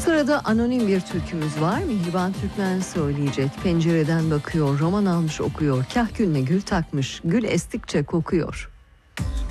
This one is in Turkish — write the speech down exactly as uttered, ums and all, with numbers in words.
Sırada anonim bir türkümüz var. Mihriban Türkmen söyleyecek. Pencereden bakıyor, roman almış okuyor. Kah gülüne gül takmış, gül estikçe kokuyor.